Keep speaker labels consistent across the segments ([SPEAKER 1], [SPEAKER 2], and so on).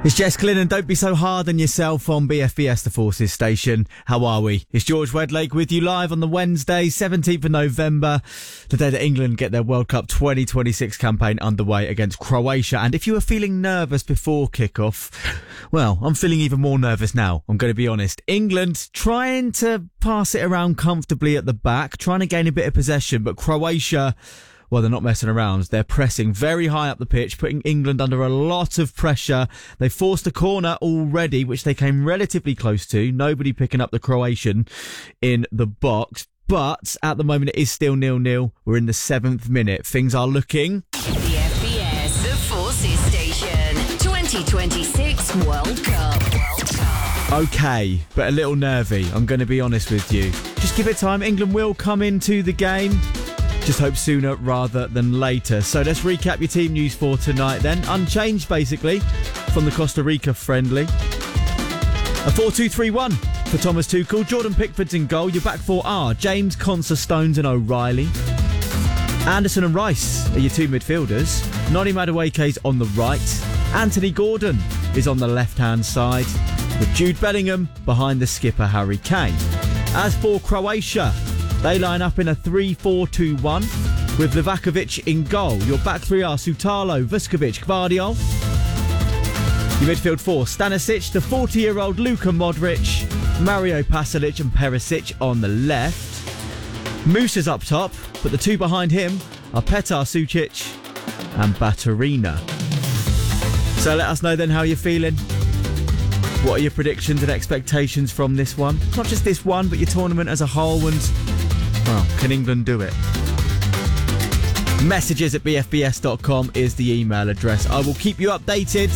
[SPEAKER 1] It's Jess Glynn, and don't be so hard on yourself on BFBS, the Forces station. How are we? It's George Wedlake with you live on the Wednesday, 17th of November, the day that England get their World Cup 2026 campaign underway against Croatia. And if you were feeling nervous before kickoff, well, I'm feeling even more nervous now, I'm going to be honest. England trying to pass it around comfortably at the back, trying to gain a bit of possession, but Croatia, well, they're not messing around. They're pressing very high up the pitch, putting England under a lot of pressure. They forced a corner already, which they came relatively close to. Nobody picking up the Croatian in the box. But at the moment, it is still 0-0. We're in the 7th minute. Things are looking...
[SPEAKER 2] The FBS, the Forces Station, 2026 World Cup.
[SPEAKER 1] Okay, but a little nervy. I'm going to be honest with you. Just give it time. England will come into the game. Just hope sooner rather than later. So let's recap your team news for tonight then. Unchanged, basically, from the Costa Rica friendly. A 4-2-3-1 for Thomas Tuchel. Jordan Pickford's in goal. Your back four are James, Konsa, Stones and O'Reilly. Anderson and Rice are your two midfielders. Noni Madueke's on the right. Anthony Gordon is on the left-hand side, with Jude Bellingham behind the skipper Harry Kane. As for Croatia, they line up in a 3-4-2-1 with Livakovic in goal. Your back three are Sutalo, Vuskovic, Gvardiol. Your midfield four, Stanisic, the 40-year-old Luka Modric, Mario Pasalic and Perisic on the left. Musa's up top, but the two behind him are Petar Sucic and Baturina. So let us know then how you're feeling. What are your predictions and expectations from this one? Not just this one, but your tournament as a whole, and well, can England do it? Messages at bfbs.com is the email address. I will keep you updated.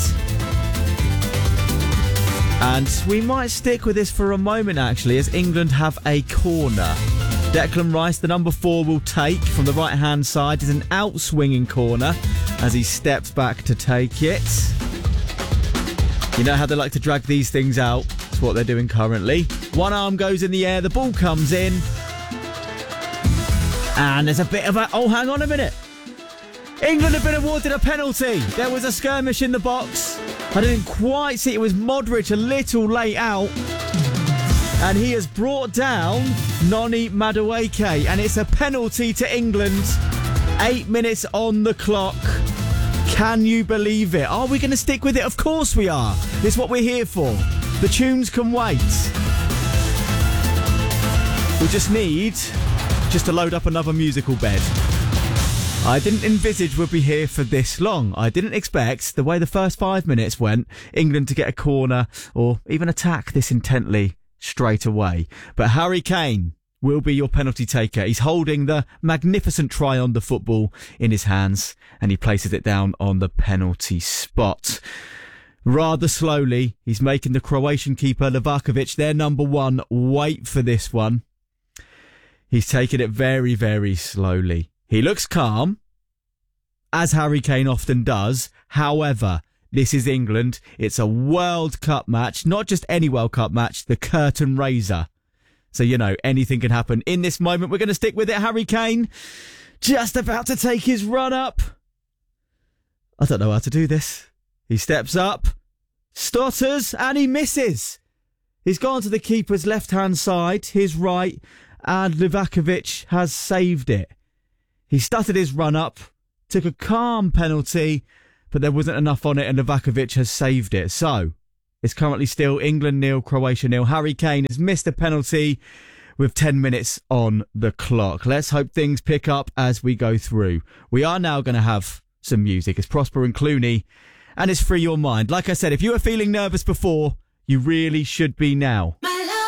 [SPEAKER 1] And we might stick with this for a moment, actually, as England have a corner. Declan Rice, the number 4, will take from the right-hand side. Is an out-swinging corner as he steps back to take it. You know how they like to drag these things out. That's what they're doing currently. One arm goes in the air, the ball comes in. And there's a bit of a... Oh, hang on a minute. England have been awarded a penalty. There was a skirmish in the box. I didn't quite see it. It was Modric a little late out. And he has brought down Noni Madueke. And it's a penalty to England. 8 minutes on the clock. Can you believe it? Are we going to stick with it? Of course we are. This is what we're here for. The tunes can wait. We just need... just to load up another musical bed. I didn't envisage we'd be here for this long. I didn't expect, the way the first 5 minutes went, England to get a corner or even attack this intently straight away. But Harry Kane will be your penalty taker. He's holding the magnificent Tryon de football in his hands and he places it down on the penalty spot. Rather slowly, he's making the Croatian keeper Livakovic, their number 1, wait for this one. He's taking it very, very slowly. He looks calm, as Harry Kane often does. However, this is England. It's a World Cup match, not just any World Cup match, the curtain raiser. So, you know, anything can happen. In this moment, we're going to stick with it. Harry Kane, just about to take his run up. I don't know how to do this. He steps up, stutters, and he misses. He's gone to the keeper's left-hand side, his right, and Livakovic has saved it. He stuttered his run-up, took a calm penalty, but there wasn't enough on it, and Livakovic has saved it. So, it's currently still England 0, Croatia 0. Harry Kane has missed a penalty with 10 minutes on the clock. Let's hope things pick up as we go through. We are now going to have some music. It's Prosper and Clooney, and it's Free Your Mind. Like I said, if you were feeling nervous before, you really should be now.